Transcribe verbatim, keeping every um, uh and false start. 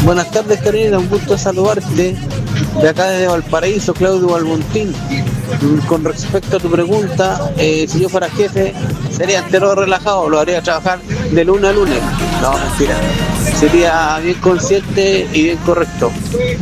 Buenas tardes, Karina, un gusto saludarte. De acá desde Valparaíso, Claudio Balmontín. Con respecto a tu pregunta, eh, si yo fuera jefe, sería entero relajado, lo haría trabajar de lunes a lunes. No, mentira. Sería bien consciente y bien correcto.